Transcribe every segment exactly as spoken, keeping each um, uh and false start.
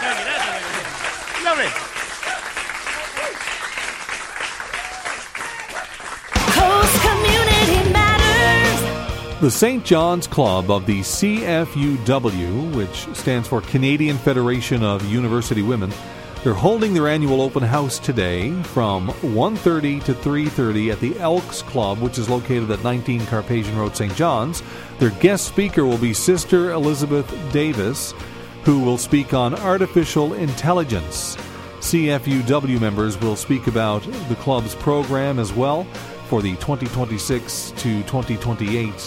Lovely. Coast Community Matters. The Saint John's Club of the C F U W, which stands for Canadian Federation of University Women, they're holding their annual open house today from one thirty to three thirty at the Elks Club, which is located at nineteen Carpathian Road, Saint John's. Their guest speaker will be Sister Elizabeth Davis, who will speak on artificial intelligence. C F U W members will speak about the club's program as well for the twenty twenty-six to twenty twenty-eight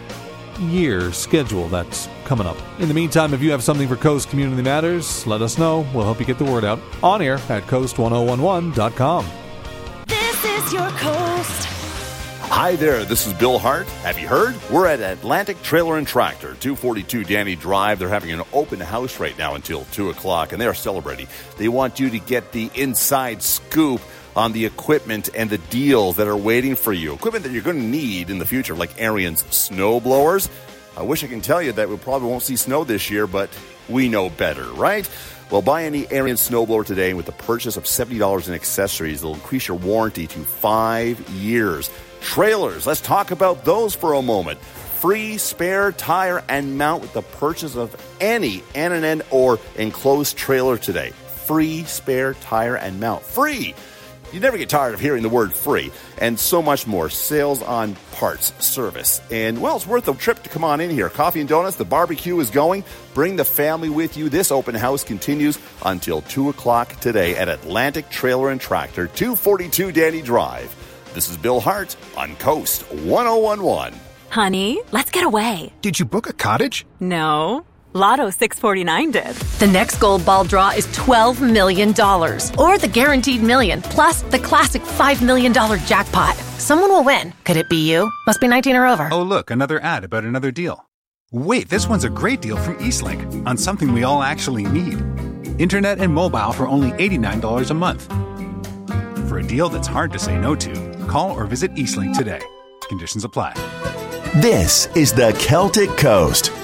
year schedule that's coming up. In the meantime, if you have something for Coast Community Matters, let us know. We'll help you get the word out on air at coast ten eleven dot com. This is your Coast. Hi there, this is Bill Hart. Have you heard? We're at Atlantic Trailer and Tractor, two forty-two Danny Drive. They're having an open house right now until two o'clock, and they are celebrating. They want you to get the inside scoop on the equipment and the deals that are waiting for you. Equipment that you're going to need in the future, like Ariens snow blowers. I wish I can tell you that we probably won't see snow this year, but we know better, right? Well, buy any Ariens snowblower today, and with the purchase of seventy dollars in accessories, they'll increase your warranty to five years. Trailers, let's talk about those for a moment. Free spare tire and mount with the purchase of any N and N or enclosed trailer today. Free spare tire and mount. Free! You never get tired of hearing the word free, and so much more. Sales on parts, service, and, well, it's worth a trip to come on in here. Coffee and donuts, the barbecue is going. Bring the family with you. This open house continues until two o'clock today at Atlantic Trailer and Tractor, two forty-two Danny Drive. This is Bill Hart on Coast ten eleven. Honey, let's get away. Did you book a cottage? No. Lotto six forty-nine did. The next gold ball draw is twelve million dollars. Or the guaranteed million, plus the classic five million dollars jackpot. Someone will win. Could it be you? Must be nineteen or over. Oh, look, another ad about another deal. Wait, this one's a great deal from Eastlink on something we all actually need. Internet and mobile for only eighty-nine dollars a month. For a deal that's hard to say no to, call or visit Eastlink today. Conditions apply. This is the Celtic Coast